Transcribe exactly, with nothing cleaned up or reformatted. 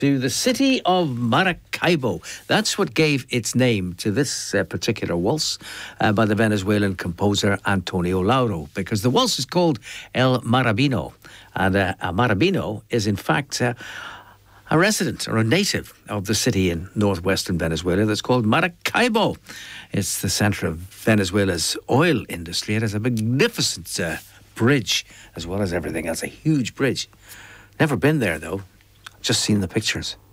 To the city of Maracaibo. That's what gave its name to this uh, particular waltz uh, by the Venezuelan composer Antonio Lauro, because the waltz is called El Marabino. And uh, a Marabino is, in fact, uh, a resident or a native of the city in northwestern Venezuela that's called Maracaibo. It's the centre of Venezuela's oil industry. It has a magnificent uh, bridge, as well as everything else, a huge bridge. Never been there, though. Just seen the pictures.